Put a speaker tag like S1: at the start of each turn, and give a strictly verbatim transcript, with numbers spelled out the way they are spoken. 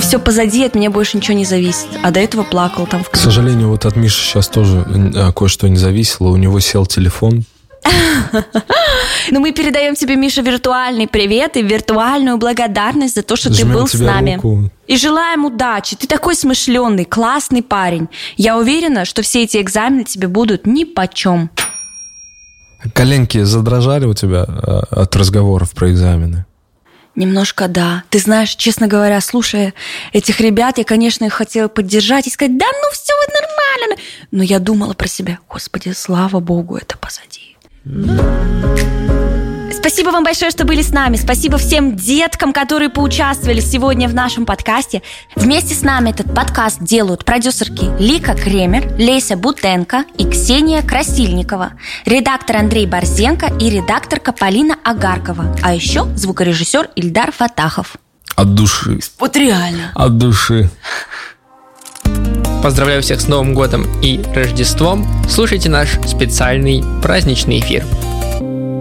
S1: все позади, от меня больше ничего не зависит. А до этого плакал там в
S2: К сожалению, вот от Миши сейчас тоже кое-что не зависело. У него сел телефон.
S1: Но мы передаем тебе, Миша, виртуальный привет и виртуальную благодарность за то, что ты был с нами. И желаем удачи. Ты такой смышленый, классный парень. Я уверена, что все эти экзамены тебе будут нипочем.
S2: Коленки задрожали у тебя от разговоров про экзамены?
S1: Немножко да. Ты знаешь, честно говоря, слушая этих ребят, я, конечно, их хотела поддержать и сказать: да ну все, нормально. Но я думала про себя: Господи, слава Богу, это позади. Спасибо вам большое, что были с нами. Спасибо всем деткам, которые поучаствовали сегодня в нашем подкасте. Вместе с нами этот подкаст делают продюсерки Лика Кремер, Леся Бутенко и Ксения Красильникова, редактор Андрей Борзенко и редакторка Полина Агаркова, а еще звукорежиссер Ильдар Фатахов.
S2: От души.
S1: Вот реально.
S2: От души.
S3: Поздравляю всех с Новым годом и Рождеством. Слушайте наш специальный праздничный эфир.